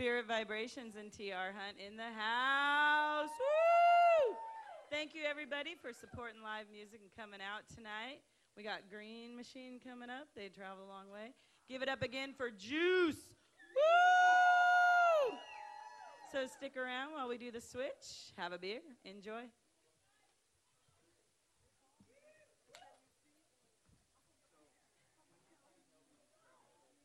Spirit Vibrations and TR Hunt in the house. Woo! Thank you, everybody, for supporting live music and coming out tonight. We got Green Machine coming up. They travel a long way. Give it up again for Juice. Woo! So stick around while we do the switch. Have a beer. Enjoy.